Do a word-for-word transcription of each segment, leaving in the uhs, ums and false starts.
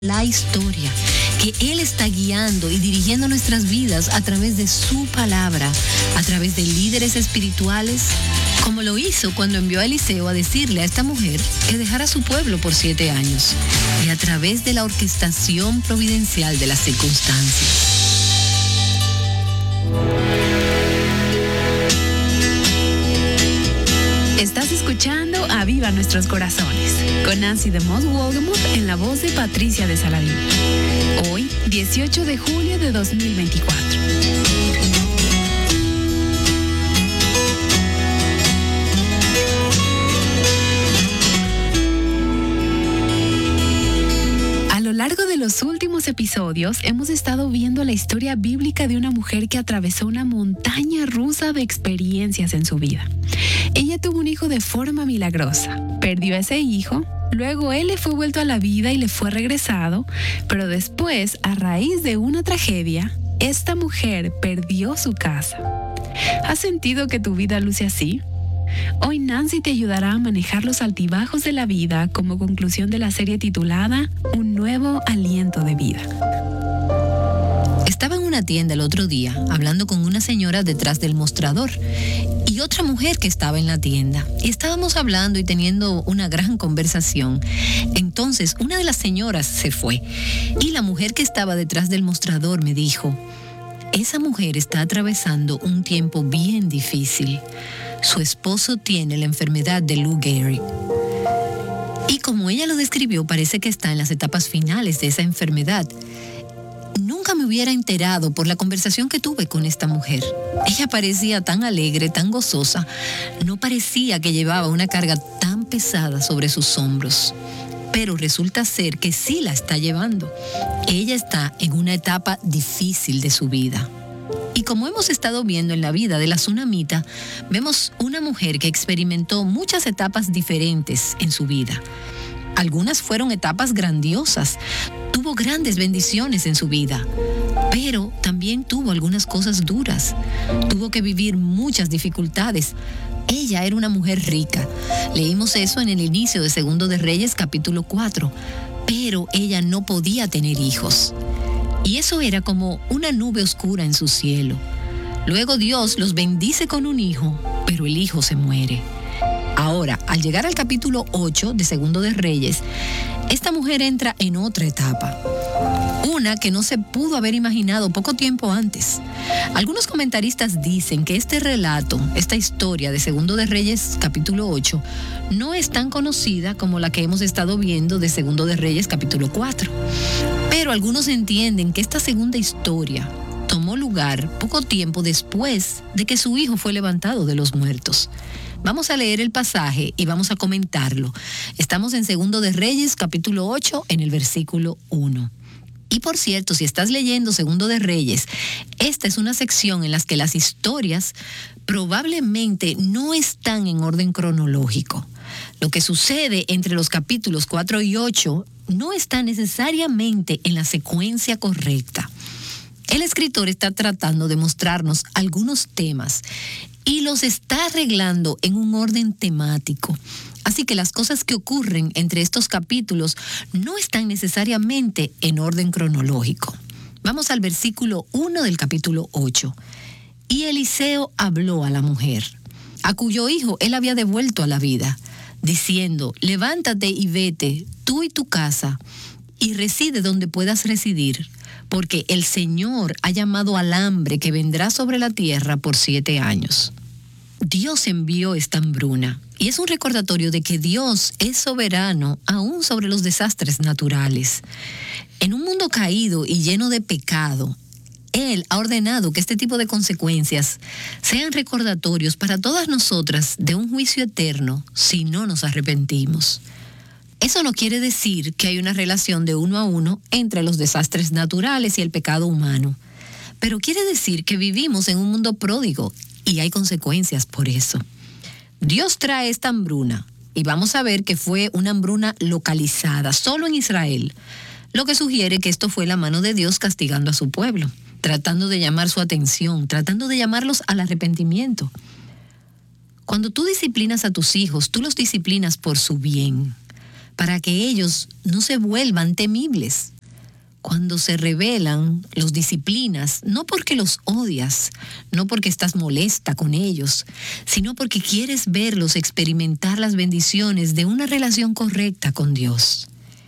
la historia, que Él está guiando y dirigiendo nuestras vidas a través de su palabra, a través de líderes espirituales, como lo hizo cuando envió a Eliseo a decirle a esta mujer que dejara su pueblo por siete años, y a través de la orquestación providencial de las circunstancias. Estás escuchando Aviva Nuestros Corazones, con Nancy de Moss Wolgemuth en la voz de Patricia de Saladín. Hoy, dieciocho de julio de dos mil veinticuatro. A lo largo de los últimos episodios hemos estado viendo la historia bíblica de una mujer que atravesó una montaña rusa de experiencias en su vida. Ella tuvo un hijo de forma milagrosa, perdió a ese hijo, luego él le fue vuelto a la vida y le fue regresado, pero después, a raíz de una tragedia, esta mujer perdió su casa. ¿Has sentido que tu vida luce así? Hoy Nancy te ayudará a manejar los altibajos de la vida como conclusión de la serie titulada Un nuevo aliento de vida. Estaba en una tienda el otro día hablando con una señora detrás del mostrador y otra mujer que estaba en la tienda. Y estábamos hablando y teniendo una gran conversación. Entonces una de las señoras se fue y la mujer que estaba detrás del mostrador me dijo: esa mujer está atravesando un tiempo bien difícil. Su esposo tiene la enfermedad de Lou Gehrig. Y como ella lo describió, parece que está en las etapas finales de esa enfermedad. Nunca me hubiera enterado por la conversación que tuve con esta mujer. Ella parecía tan alegre, tan gozosa. No parecía que llevaba una carga tan pesada sobre sus hombros. Pero resulta ser que sí la está llevando. Ella está en una etapa difícil de su vida. Y como hemos estado viendo en la vida de la tsunamita, vemos una mujer que experimentó muchas etapas diferentes en su vida. Algunas fueron etapas grandiosas, tuvo grandes bendiciones en su vida, pero también tuvo algunas cosas duras. Tuvo que vivir muchas dificultades. Ella era una mujer rica. Leímos eso en el inicio de Segundo de Reyes, capítulo cuatro. Pero ella no podía tener hijos. Y eso era como una nube oscura en su cielo. Luego Dios los bendice con un hijo, pero el hijo se muere. Ahora, al llegar al capítulo ocho de Segundo de Reyes, esta mujer entra en otra etapa. Una que no se pudo haber imaginado poco tiempo antes. Algunos comentaristas dicen que este relato, esta historia de Segundo de Reyes capítulo ocho, no es tan conocida como la que hemos estado viendo de Segundo de Reyes capítulo cuatro. Pero algunos entienden que esta segunda historia tomó lugar poco tiempo después de que su hijo fue levantado de los muertos. Vamos a leer el pasaje y vamos a comentarlo. Estamos en Segundo de Reyes capítulo ocho, en el versículo uno. Y por cierto, si estás leyendo Segundo de Reyes, esta es una sección en la que las historias probablemente no están en orden cronológico. Lo que sucede entre los capítulos cuatro y ocho no está necesariamente en la secuencia correcta. El escritor está tratando de mostrarnos algunos temas y los está arreglando en un orden temático. Así que las cosas que ocurren entre estos capítulos no están necesariamente en orden cronológico. Vamos al versículo uno del capítulo ocho. Y Eliseo habló a la mujer, a cuyo hijo él había devuelto a la vida, diciendo: levántate y vete, tú y tu casa, y reside donde puedas residir, porque el Señor ha llamado al hambre que vendrá sobre la tierra por siete años. Dios envió esta hambruna, y es un recordatorio de que Dios es soberano aún sobre los desastres naturales. En un mundo caído y lleno de pecado, Él ha ordenado que este tipo de consecuencias sean recordatorios para todas nosotras de un juicio eterno si no nos arrepentimos. Eso no quiere decir que hay una relación de uno a uno entre los desastres naturales y el pecado humano, pero quiere decir que vivimos en un mundo pródigo y hay consecuencias por eso. Dios trae esta hambruna y vamos a ver que fue una hambruna localizada solo en Israel, lo que sugiere que esto fue la mano de Dios castigando a su pueblo, tratando de llamar su atención, tratando de llamarlos al arrepentimiento. Cuando tú disciplinas a tus hijos, tú los disciplinas por su bien, para que ellos no se vuelvan temibles. Cuando se rebelan, los disciplinas, no porque los odias, no porque estás molesta con ellos, sino porque quieres verlos experimentar las bendiciones de una relación correcta con Dios.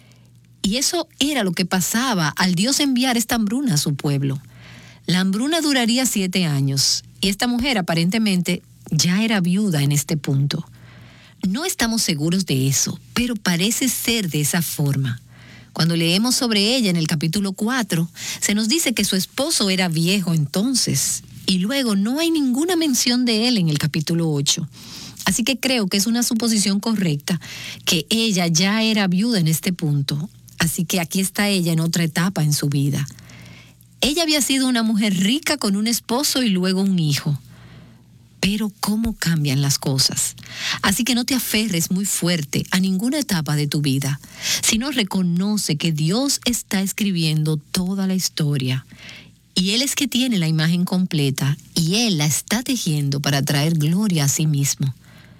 Y eso era lo que pasaba al Dios enviar esta hambruna a su pueblo. La hambruna duraría siete años, y esta mujer aparentemente ya era viuda en este punto. No estamos seguros de eso, pero parece ser de esa forma. Cuando leemos sobre ella en el capítulo cuatro, se nos dice que su esposo era viejo entonces, y luego no hay ninguna mención de él en el capítulo ocho. Así que creo que es una suposición correcta que ella ya era viuda en este punto. Así que aquí está ella en otra etapa en su vida. Ella había sido una mujer rica con un esposo y luego un hijo. Pero cómo cambian las cosas. Así que no te aferres muy fuerte a ninguna etapa de tu vida, sino reconoce que Dios está escribiendo toda la historia. Y Él es que tiene la imagen completa y Él la está tejiendo para traer gloria a sí mismo.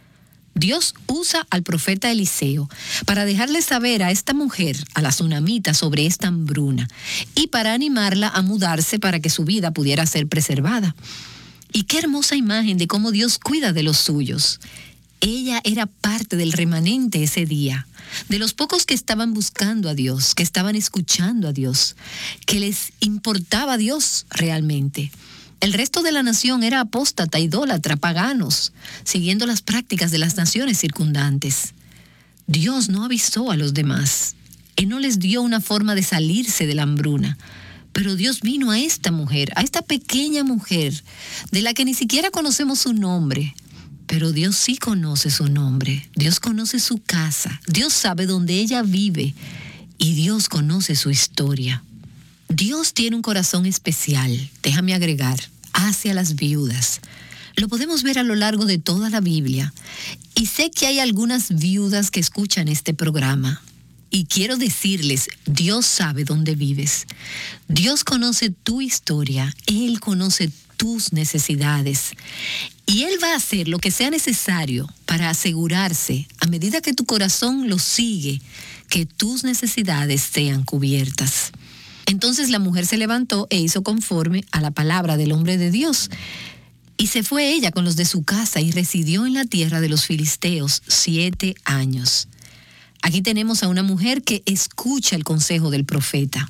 Dios usa al profeta Eliseo para dejarle saber a esta mujer, a la tsunamita, sobre esta hambruna y para animarla a mudarse para que su vida pudiera ser preservada. Y qué hermosa imagen de cómo Dios cuida de los suyos. Ella era parte del remanente ese día, de los pocos que estaban buscando a Dios, que estaban escuchando a Dios, que les importaba a Dios realmente. El resto de la nación era apóstata, idólatra, paganos, siguiendo las prácticas de las naciones circundantes. Dios no avisó a los demás. Él no les dio una forma de salirse de la hambruna. Pero Dios vino a esta mujer, a esta pequeña mujer, de la que ni siquiera conocemos su nombre. Pero Dios sí conoce su nombre, Dios conoce su casa, Dios sabe dónde ella vive y Dios conoce su historia. Dios tiene un corazón especial, déjame agregar, hacia las viudas. Lo podemos ver a lo largo de toda la Biblia. Y sé que hay algunas viudas que escuchan este programa. Y quiero decirles, Dios sabe dónde vives. Dios conoce tu historia. Él conoce tus necesidades. Y Él va a hacer lo que sea necesario para asegurarse, a medida que tu corazón lo sigue, que tus necesidades sean cubiertas. Entonces la mujer se levantó e hizo conforme a la palabra del hombre de Dios. Y se fue ella con los de su casa y residió en la tierra de los filisteos siete años. Aquí tenemos a una mujer que escucha el consejo del profeta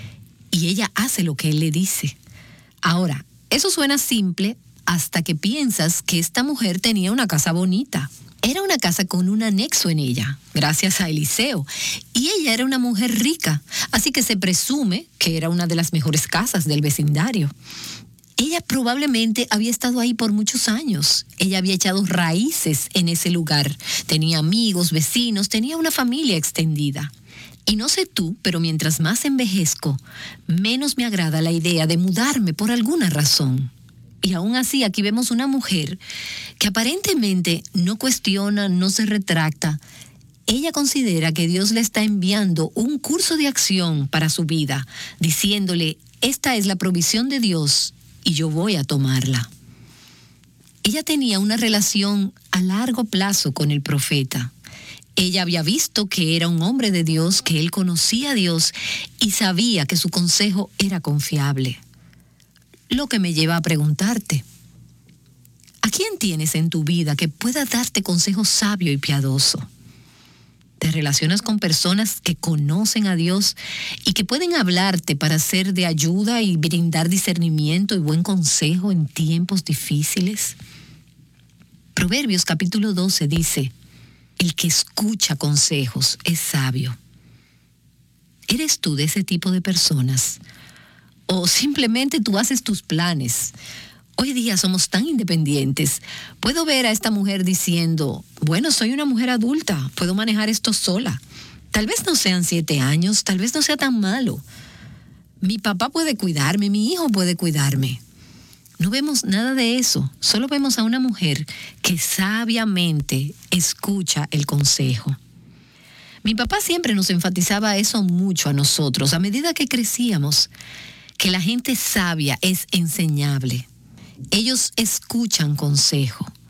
y ella hace lo que él le dice. Ahora, eso suena simple hasta que piensas que esta mujer tenía una casa bonita. Era una casa con un anexo en ella, gracias a Eliseo, y ella era una mujer rica, así que se presume que era una de las mejores casas del vecindario. Ella probablemente había estado ahí por muchos años. Ella había echado raíces en ese lugar. Tenía amigos, vecinos, tenía una familia extendida. Y no sé tú, pero mientras más envejezco, menos me agrada la idea de mudarme por alguna razón. Y aún así, aquí vemos una mujer que aparentemente no cuestiona, no se retracta. Ella considera que Dios le está enviando un curso de acción para su vida, diciéndole, esta es la provisión de Dios y yo voy a tomarla. Ella tenía una relación a largo plazo con el profeta. Ella había visto que era un hombre de Dios, que él conocía a Dios y sabía que su consejo era confiable. Lo que me lleva a preguntarte, ¿a quién tienes en tu vida que pueda darte consejo sabio y piadoso? ¿Te relacionas con personas que conocen a Dios y que pueden hablarte para ser de ayuda y brindar discernimiento y buen consejo en tiempos difíciles? Proverbios capítulo doce dice, el que escucha consejos es sabio. ¿Eres tú de ese tipo de personas? ¿O simplemente tú haces tus planes? Hoy día somos tan independientes. Puedo ver a esta mujer diciendo, bueno, soy una mujer adulta, puedo manejar esto sola. Tal vez no sean siete años, tal vez no sea tan malo. Mi papá puede cuidarme, mi hijo puede cuidarme. No vemos nada de eso, solo vemos a una mujer que sabiamente escucha el consejo. Mi papá siempre nos enfatizaba eso mucho a nosotros, a medida que crecíamos, que la gente sabia es enseñable. Ellos escuchan consejo.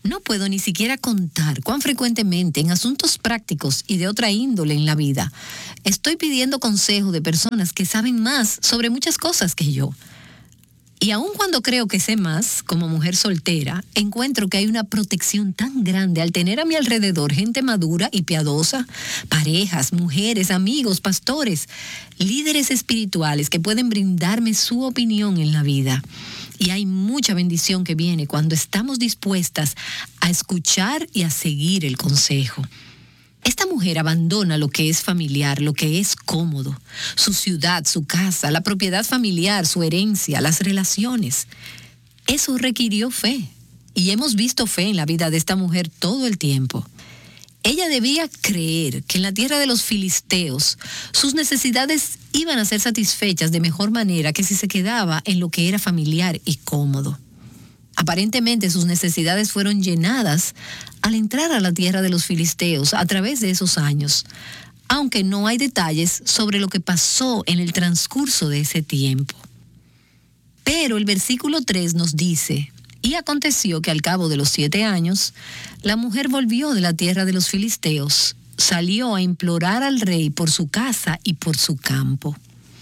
No puedo ni siquiera contar cuán frecuentemente en asuntos prácticos y de otra índole en la vida estoy pidiendo consejo de personas que saben más sobre muchas cosas que yo. Y aun cuando creo que sé más, como mujer soltera, encuentro que hay una protección tan grande al tener a mi alrededor gente madura y piadosa, parejas, mujeres, amigos, pastores, líderes espirituales que pueden brindarme su opinión en la vida. Y hay mucha bendición que viene cuando estamos dispuestas a escuchar y a seguir el consejo. Esta mujer abandona lo que es familiar, lo que es cómodo, su ciudad, su casa, la propiedad familiar, su herencia, las relaciones. Eso requirió fe, y hemos visto fe en la vida de esta mujer todo el tiempo. Ella debía creer que en la tierra de los filisteos sus necesidades iban a ser satisfechas de mejor manera que si se quedaba en lo que era familiar y cómodo. Aparentemente sus necesidades fueron llenadas al entrar a la tierra de los filisteos a través de esos años, aunque no hay detalles sobre lo que pasó en el transcurso de ese tiempo. Pero el versículo tres nos dice: y aconteció que al cabo de los siete años, la mujer volvió de la tierra de los filisteos, salió a implorar al rey por su casa y por su campo.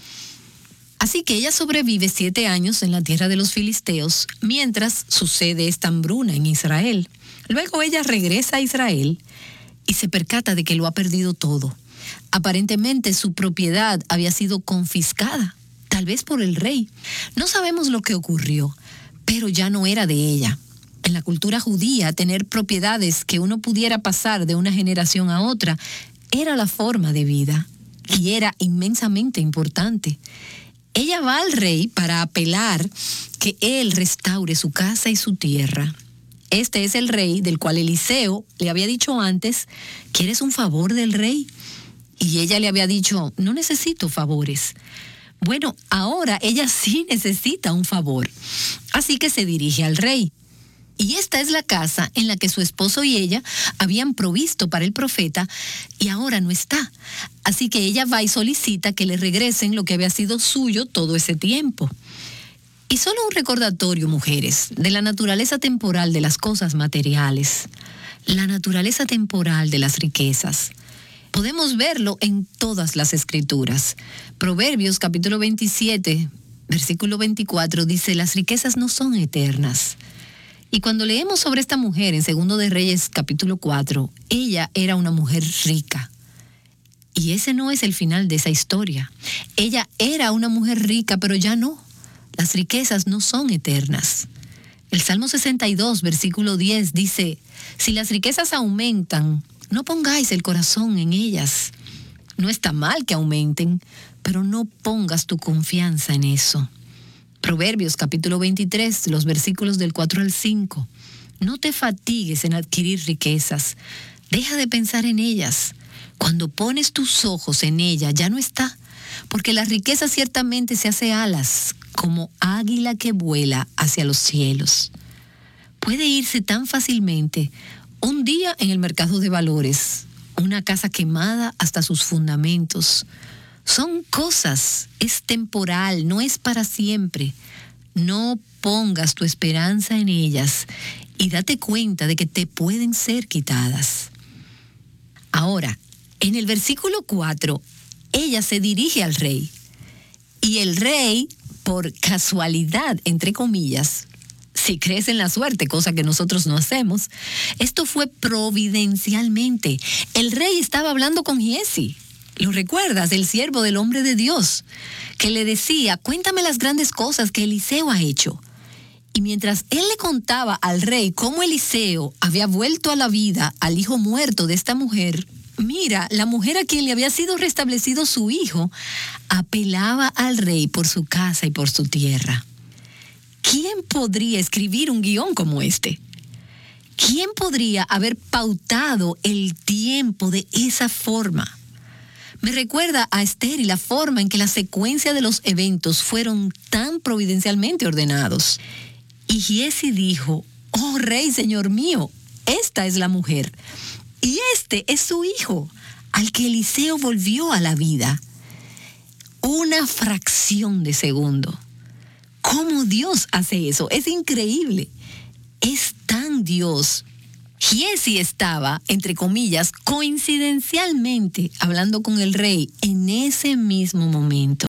Así que ella sobrevive siete años en la tierra de los filisteos, mientras sucede esta hambruna en Israel. Luego ella regresa a Israel y se percata de que lo ha perdido todo. Aparentemente su propiedad había sido confiscada, tal vez por el rey. No sabemos lo que ocurrió, pero ya no era de ella. En la cultura judía, tener propiedades que uno pudiera pasar de una generación a otra era la forma de vida y era inmensamente importante. Ella va al rey para apelar que él restaure su casa y su tierra. Este es el rey del cual Eliseo le había dicho antes: ¿quieres un favor del rey? Y ella le había dicho: no necesito favores. Bueno, ahora ella sí necesita un favor. Así que se dirige al rey. Y esta es la casa en la que su esposo y ella habían provisto para el profeta y ahora no está. Así que ella va y solicita que le regresen lo que había sido suyo todo ese tiempo. Y solo un recordatorio, mujeres, de la naturaleza temporal de las cosas materiales, la naturaleza temporal de las riquezas. Podemos verlo en todas las escrituras. Proverbios capítulo veintisiete, versículo veinticuatro dice: las riquezas no son eternas. Y cuando leemos sobre esta mujer en Segundo de Reyes capítulo cuatro, ella era una mujer rica. Y ese no es el final de esa historia. Ella era una mujer rica, pero ya no. Las riquezas no son eternas. El Salmo sesenta y dos, versículo diez dice: si las riquezas aumentan, no pongáis el corazón en ellas. No está mal que aumenten, pero no pongas tu confianza en eso. Proverbios capítulo veintitrés, los versículos del cuatro al cinco. No te fatigues en adquirir riquezas. Deja de pensar en ellas. Cuando pones tus ojos en ella, ya no está. Porque la riqueza ciertamente se hace alas, como águila que vuela hacia los cielos. Puede irse tan fácilmente. Un día en el mercado de valores, una casa quemada hasta sus fundamentos. Son cosas, es temporal, no es para siempre. No pongas tu esperanza en ellas y date cuenta de que te pueden ser quitadas. Ahora, en el versículo cuatro, ella se dirige al rey. Y el rey, por casualidad, entre comillas, si crees en la suerte, cosa que nosotros no hacemos, esto fue providencialmente. El rey estaba hablando con Giezi. ¿Lo recuerdas? El siervo del hombre de Dios, que le decía: cuéntame las grandes cosas que Eliseo ha hecho. Y mientras él le contaba al rey cómo Eliseo había vuelto a la vida al hijo muerto de esta mujer, mira, la mujer a quien le había sido restablecido su hijo, apelaba al rey por su casa y por su tierra. ¿Quién podría escribir un guión como este? ¿Quién podría haber pautado el tiempo de esa forma? Me recuerda a Esther y la forma en que la secuencia de los eventos fueron tan providencialmente ordenados. Y Giezi dijo: oh rey, señor mío, esta es la mujer. Y este es su hijo, al que Eliseo volvió a la vida. Una fracción de segundo. ¿Cómo Dios hace eso? Es increíble. Es tan Dios Giezi estaba, entre comillas, coincidencialmente hablando con el rey en ese mismo momento.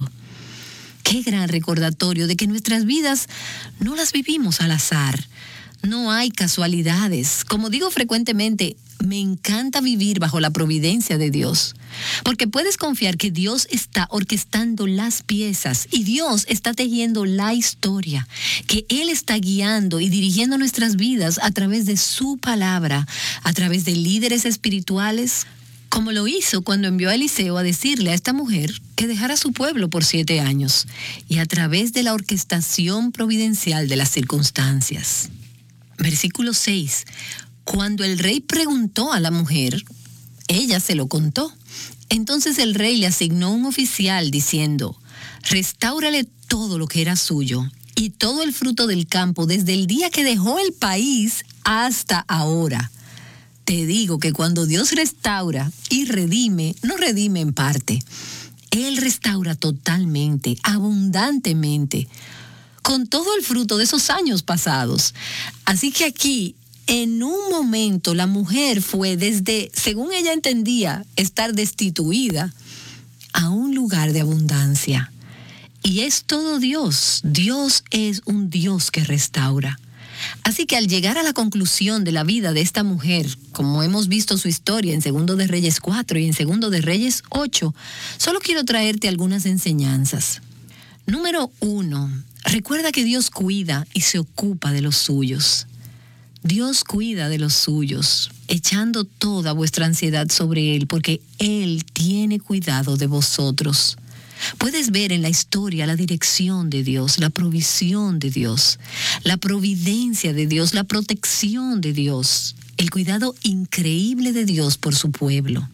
Qué gran recordatorio de que nuestras vidas no las vivimos al azar. No hay casualidades. Como digo frecuentemente, me encanta vivir bajo la providencia de Dios, porque puedes confiar que Dios está orquestando las piezas y Dios está tejiendo la historia, que Él está guiando y dirigiendo nuestras vidas a través de su palabra, a través de líderes espirituales, como lo hizo cuando envió a Eliseo a decirle a esta mujer que dejara su pueblo por siete años, y a través de la orquestación providencial de las circunstancias. Versículo seis. Cuando el rey preguntó a la mujer, ella se lo contó. Entonces el rey le asignó un oficial diciendo, restáurale todo lo que era suyo y todo el fruto del campo desde el día que dejó el país hasta ahora. Te digo que cuando Dios restaura y redime, no redime en parte. Él restaura totalmente, abundantemente, con todo el fruto de esos años pasados. Así que aquí, en un momento, la mujer fue desde, según ella entendía, estar destituida, a un lugar de abundancia. Y es todo Dios. Dios es un Dios que restaura. Así que al llegar a la conclusión de la vida de esta mujer, como hemos visto su historia en Segundo de Reyes cuatro y en Segundo de Reyes ocho, solo quiero traerte algunas enseñanzas. Número uno, recuerda que Dios cuida y se ocupa de los suyos. Dios cuida de los suyos, echando toda vuestra ansiedad sobre Él, porque Él tiene cuidado de vosotros. Puedes ver en la historia la dirección de Dios, la provisión de Dios, la providencia de Dios, la protección de Dios, el cuidado increíble de Dios por su pueblo.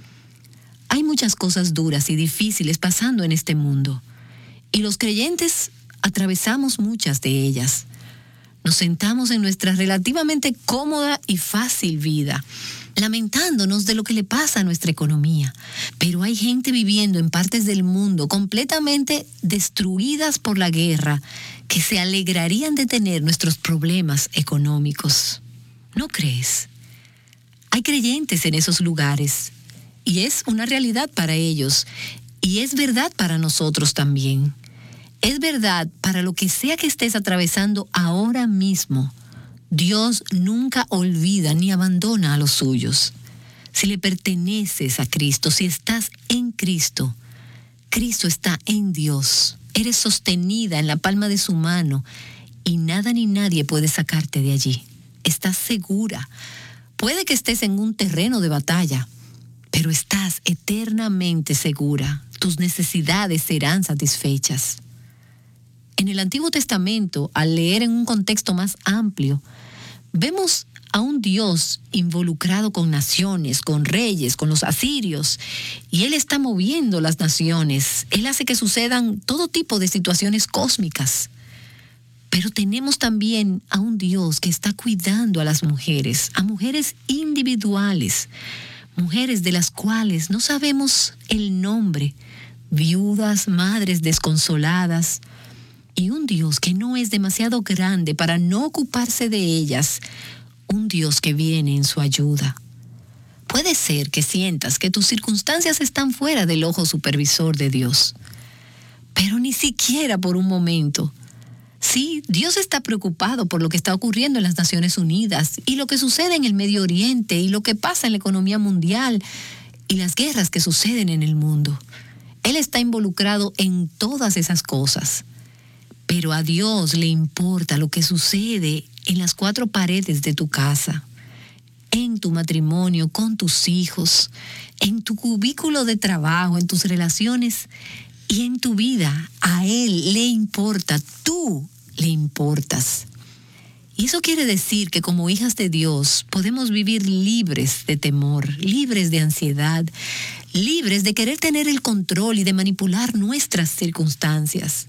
Hay muchas cosas duras y difíciles pasando en este mundo, y los creyentes atravesamos muchas de ellas. Nos sentamos en nuestra relativamente cómoda y fácil vida, lamentándonos de lo que le pasa a nuestra economía. Pero hay gente viviendo en partes del mundo completamente destruidas por la guerra que se alegrarían de tener nuestros problemas económicos. ¿No crees? Hay creyentes en esos lugares y es una realidad para ellos y es verdad para nosotros también. Es verdad para lo que sea que estés atravesando ahora mismo. Dios nunca olvida ni abandona a los suyos. Si le perteneces a Cristo, si estás en Cristo, Cristo está en Dios. Eres sostenida en la palma de su mano y nada ni nadie puede sacarte de allí. Estás segura. Puede que estés en un terreno de batalla, pero estás eternamente segura. Tus necesidades serán satisfechas. En el Antiguo Testamento, al leer en un contexto más amplio, vemos a un Dios involucrado con naciones, con reyes, con los asirios, y Él está moviendo las naciones. Él hace que sucedan todo tipo de situaciones cósmicas. Pero tenemos también a un Dios que está cuidando a las mujeres, a mujeres individuales, mujeres de las cuales no sabemos el nombre, viudas, madres desconsoladas, y un Dios que no es demasiado grande para no ocuparse de ellas, un Dios que viene en su ayuda. Puede ser que sientas que tus circunstancias están fuera del ojo supervisor de Dios, pero ni siquiera por un momento. Sí, Dios está preocupado por lo que está ocurriendo en las Naciones Unidas y lo que sucede en el Medio Oriente y lo que pasa en la economía mundial y las guerras que suceden en el mundo. Él está involucrado en todas esas cosas. Pero a Dios le importa lo que sucede en las cuatro paredes de tu casa, en tu matrimonio, con tus hijos, en tu cubículo de trabajo, en tus relaciones y en tu vida. A Él le importa, tú le importas. Y eso quiere decir que como hijas de Dios podemos vivir libres de temor, libres de ansiedad, libres de querer tener el control y de manipular nuestras circunstancias.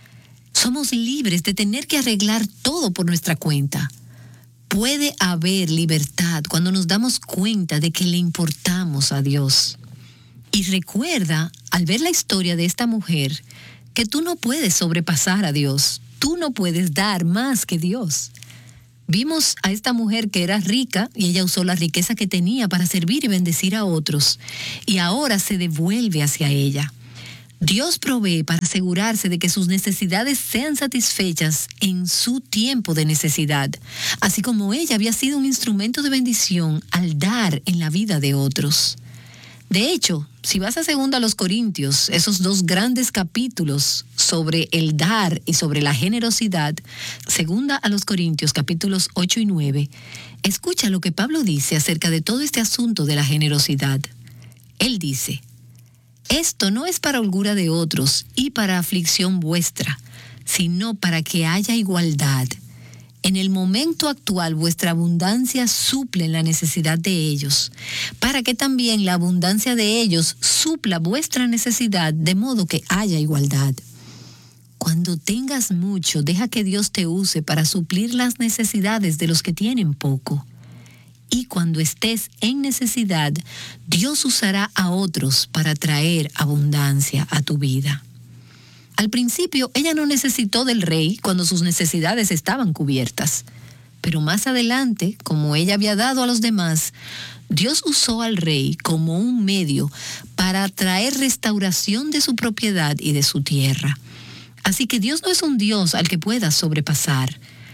Somos libres de tener que arreglar todo por nuestra cuenta. Puede haber libertad cuando nos damos cuenta de que le importamos a Dios. Y recuerda, al ver la historia de esta mujer, que tú no puedes sobrepasar a Dios. Tú no puedes dar más que Dios. Vimos a esta mujer que era rica y ella usó la riqueza que tenía para servir y bendecir a otros. Y ahora se devuelve hacia ella. Dios provee para asegurarse de que sus necesidades sean satisfechas en su tiempo de necesidad, así como ella había sido un instrumento de bendición al dar en la vida de otros. De hecho, si vas a segunda a los Corintios, esos dos grandes capítulos sobre el dar y sobre la generosidad, segunda a los Corintios capítulos ocho y nueve, escucha lo que Pablo dice acerca de todo este asunto de la generosidad. Él dice: esto no es para holgura de otros y para aflicción vuestra, sino para que haya igualdad. En el momento actual vuestra abundancia suple la necesidad de ellos, para que también la abundancia de ellos supla vuestra necesidad, de modo que haya igualdad. Cuando tengas mucho, deja que Dios te use para suplir las necesidades de los que tienen poco. Y cuando estés en necesidad, Dios usará a otros para traer abundancia a tu vida. Al principio, ella no necesitó del rey cuando sus necesidades estaban cubiertas. Pero más adelante, como ella había dado a los demás, Dios usó al rey como un medio para traer restauración de su propiedad y de su tierra. Así que Dios no es un Dios al que puedas sobrepasar.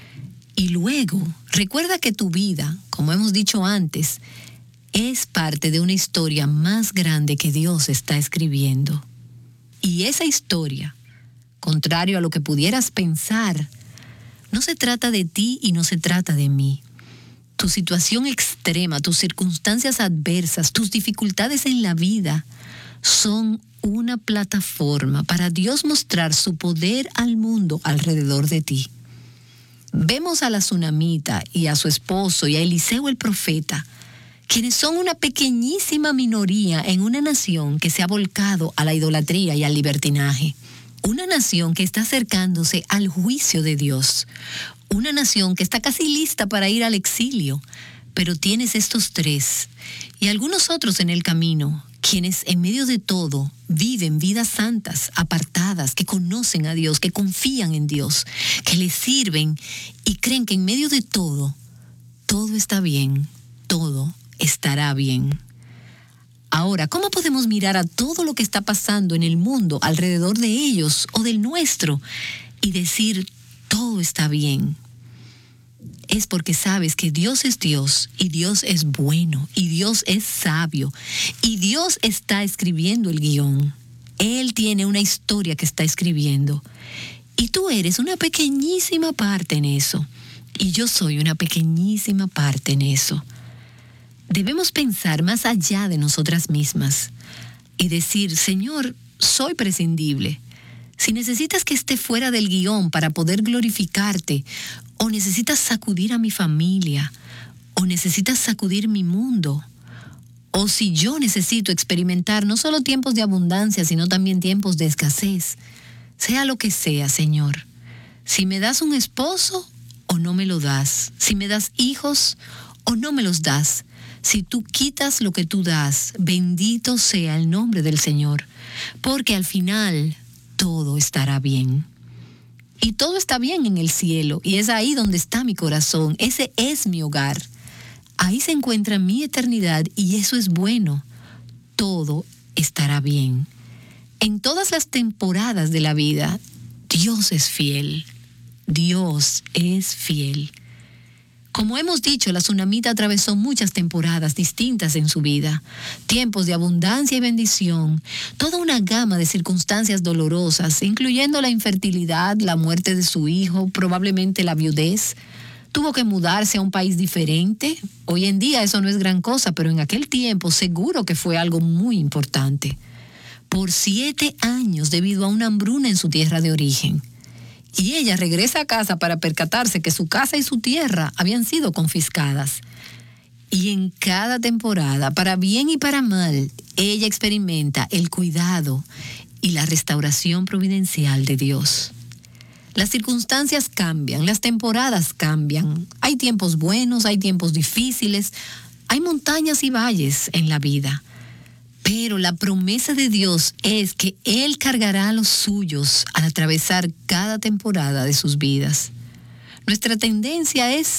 Y luego, recuerda que tu vida, como hemos dicho antes, es parte de una historia más grande que Dios está escribiendo. Y esa historia, contrario a lo que pudieras pensar, no se trata de ti y no se trata de mí. Tu situación extrema, tus circunstancias adversas, tus dificultades en la vida son una plataforma para Dios mostrar su poder al mundo alrededor de ti. Vemos a la tsunamita y a su esposo y a Eliseo el profeta, quienes son una pequeñísima minoría en una nación que se ha volcado a la idolatría y al libertinaje. Una nación que está acercándose al juicio de Dios. Una nación que está casi lista para ir al exilio. Pero tienes estos tres y algunos otros en el camino, quienes en medio de todo viven vidas santas, apartadas, que conocen a Dios, que confían en Dios, que le sirven y creen que en medio de todo, todo está bien, todo estará bien. Ahora, ¿cómo podemos mirar a todo lo que está pasando en el mundo alrededor de ellos o del nuestro y decir todo está bien? Es porque sabes que Dios es Dios y Dios es bueno y Dios es sabio y Dios está escribiendo el guión. Él tiene una historia que está escribiendo y tú eres una pequeñísima parte en eso y yo soy una pequeñísima parte en eso. Debemos pensar más allá de nosotras mismas y decir: Señor, soy prescindible. Si necesitas que esté fuera del guión para poder glorificarte, o necesitas sacudir a mi familia, o necesitas sacudir mi mundo, o si yo necesito experimentar no solo tiempos de abundancia, sino también tiempos de escasez, sea lo que sea, Señor. Si me das un esposo o no me lo das, si me das hijos o no me los das, si tú quitas lo que tú das, bendito sea el nombre del Señor, porque al final todo estará bien. Y todo está bien en el cielo, y es ahí donde está mi corazón. Ese es mi hogar. Ahí se encuentra mi eternidad, y eso es bueno. Todo estará bien. En todas las temporadas de la vida, Dios es fiel. Dios es fiel. Como hemos dicho, la tsunamita atravesó muchas temporadas distintas en su vida, tiempos de abundancia y bendición, toda una gama de circunstancias dolorosas, incluyendo la infertilidad, la muerte de su hijo, probablemente la viudez. Tuvo que mudarse a un país diferente. Hoy en día eso no es gran cosa, pero en aquel tiempo seguro que fue algo muy importante. Por siete años debido a una hambruna en su tierra de origen. Y ella regresa a casa para percatarse que su casa y su tierra habían sido confiscadas. Y en cada temporada, para bien y para mal, ella experimenta el cuidado y la restauración providencial de Dios. Las circunstancias cambian, las temporadas cambian. Hay tiempos buenos, hay tiempos difíciles, hay montañas y valles en la vida. Pero la promesa de Dios es que Él cargará a los suyos al atravesar cada temporada de sus vidas. Nuestra tendencia es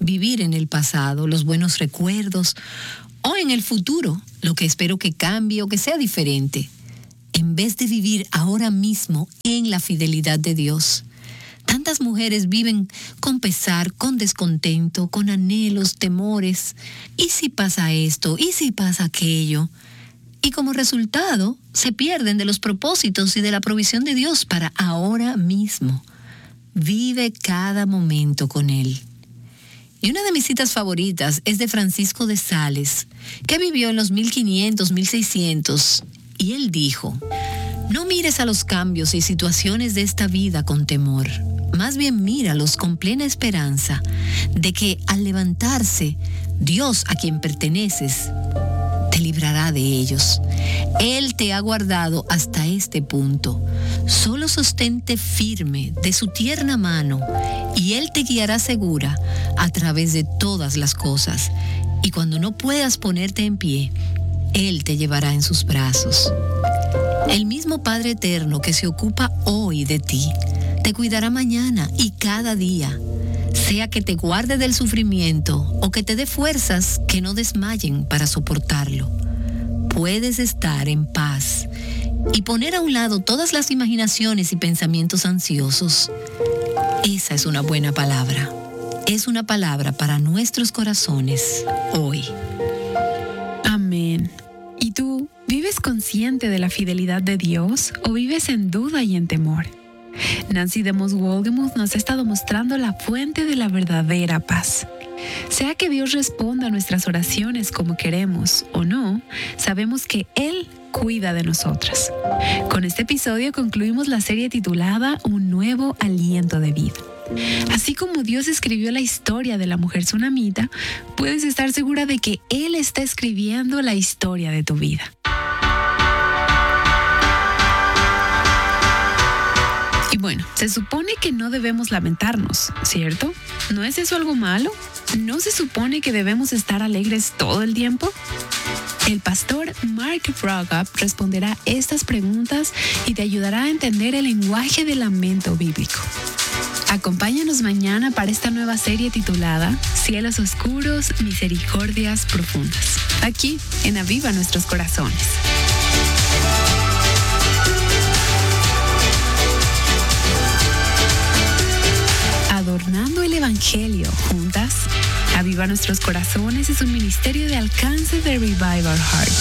vivir en el pasado, los buenos recuerdos, o en el futuro, lo que espero que cambie o que sea diferente, en vez de vivir ahora mismo en la fidelidad de Dios. Tantas mujeres viven con pesar, con descontento, con anhelos, temores. ¿Y si pasa esto? ¿Y si pasa aquello? Y como resultado, se pierden de los propósitos y de la provisión de Dios para ahora mismo. Vive cada momento con Él. Y una de mis citas favoritas es de Francisco de Sales, que vivió en los mil quinientos, mil seiscientos, y él dijo: no mires a los cambios y situaciones de esta vida con temor, más bien míralos con plena esperanza de que al levantarse, Dios a quien perteneces te librará de ellos. Él te ha guardado hasta este punto. Solo sostente firme de su tierna mano y Él te guiará segura a través de todas las cosas. Y cuando no puedas ponerte en pie, Él te llevará en sus brazos. El mismo Padre Eterno que se ocupa hoy de ti, te cuidará mañana y cada día, sea que te guarde del sufrimiento o que te dé fuerzas que no desmayen para soportarlo. Puedes estar en paz y poner a un lado todas las imaginaciones y pensamientos ansiosos. Esa es una buena palabra. Es una palabra para nuestros corazones hoy. Amén. ¿Y tú, vives consciente de la fidelidad de Dios o vives en duda y en temor? Nancy DeMoss Wolgemuth nos ha estado mostrando la fuente de la verdadera paz. Sea que Dios responda a nuestras oraciones como queremos o no, sabemos que Él cuida de nosotras. Con este episodio concluimos la serie titulada Un nuevo aliento de vida. Así como Dios escribió la historia de la mujer tsunamita, puedes estar segura de que Él está escribiendo la historia de tu vida. Y bueno, se supone que no debemos lamentarnos, ¿cierto? ¿No es eso algo malo? ¿No se supone que debemos estar alegres todo el tiempo? El pastor Mark Vroegop responderá estas preguntas y te ayudará a entender el lenguaje del lamento bíblico. Acompáñanos mañana para esta nueva serie titulada Cielos Oscuros, Misericordias Profundas, aquí en Aviva Nuestros Corazones. Adornando el Evangelio juntas, Aviva Nuestros Corazones es un ministerio de alcance de Revive Our Heart.